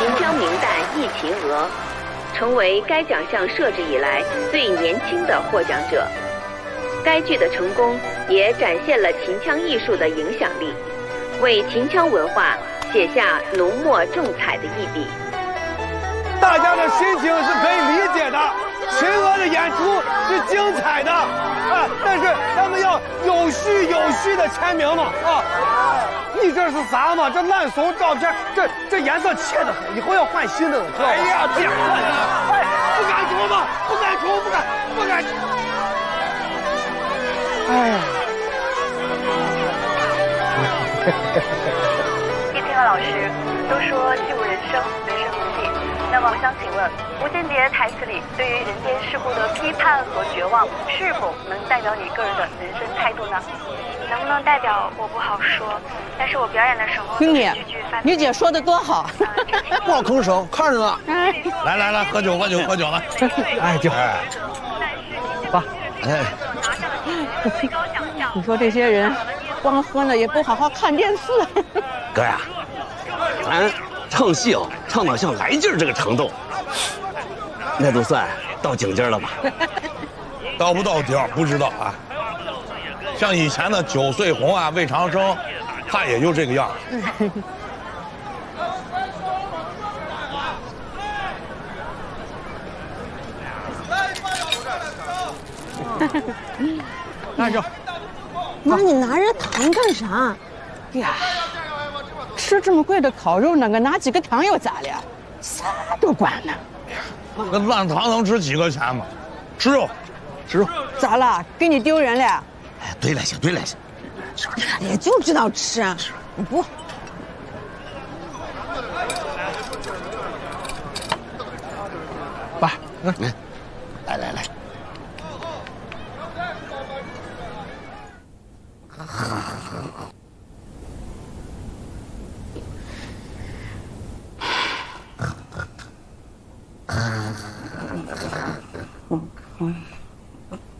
秦腔名旦易秦娥，成为该奖项设置以来最年轻的获奖者。该剧的成功也展现了秦腔艺术的影响力，为秦腔文化写下浓墨重彩的一笔。 大家的心情是可以理解的，秦娥的演出是精彩的，但是他们要有序的签名嘛，你这是啥嘛？这烂怂照片，这颜色切得很，以后要换新的了。哎呀，这样，不敢出吗？不敢出，不敢。哎呀， 易秦娥老师都说戏如人生，人生如戏。那么我想请问，吴间谍台词里对于人间世故的批判和绝望，是否能代表你个人的人生态度呢？能不能代表我不好说，但是我表演的时候， 听你，你姐说的多好， 不好吭声，看着呢。 来，喝酒了。 哎，酒，爸，哎。 你说这些人光喝呢，也不好好看电视。 哥呀，咱唱戏唱到像来劲儿这个程度，那都算到顶劲儿了吧？ 到不到顶不知道啊。像以前的9岁红啊、魏长生，他也就这个样。 那就， 妈，你拿人糖干啥？ 呀，吃这么贵的烤肉，那个拿几个糖又咋了？啥都管呢。 那烂糖能值几个钱吗？吃肉。 咋了？给你丢人了？ 哎，对了些。 也就知道吃，你不。 爸， 来。